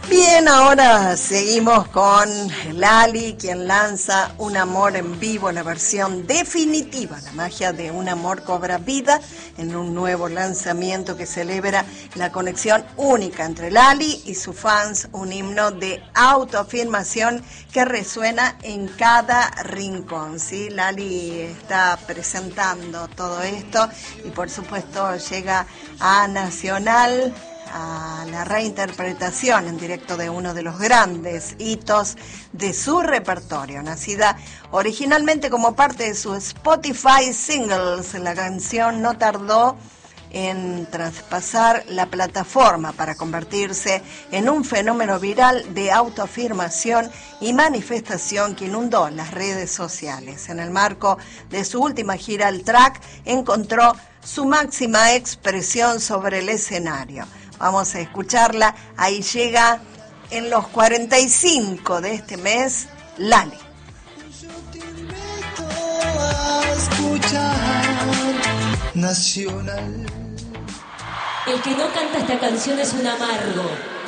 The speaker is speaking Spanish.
Bien, ahora seguimos con Lali, quien lanza Un Amor en Vivo, la versión definitiva. La magia de Un Amor cobra vida en un nuevo lanzamiento que celebra la conexión única entre Lali y sus fans, un himno de autoafirmación que resuena en cada rincón. ¿Sí? Lali está presentando todo esto y por supuesto llega a Nacional, a la reinterpretación en directo de uno de los grandes hitos de su repertorio. Nacida originalmente como parte de su Spotify Singles, la canción no tardó en traspasar la plataforma para convertirse en un fenómeno viral de autoafirmación y manifestación que inundó las redes sociales. En el marco de su última gira, el track encontró su máxima expresión sobre el escenario. Vamos a escucharla. Ahí llega en los 45 de este mes, Lali. Yo te invito a escuchar Nacional. El que no canta esta canción es un amargo.